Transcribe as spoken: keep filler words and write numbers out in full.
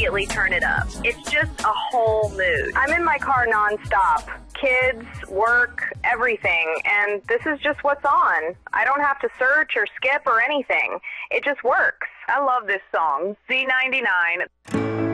immediately turn it up. It's just a whole mood. I'm in my car nonstop. Kids, work, everything, and this is just what's on. I don't have to search or skip or anything. It just works. I love this song. Z ninety-nine.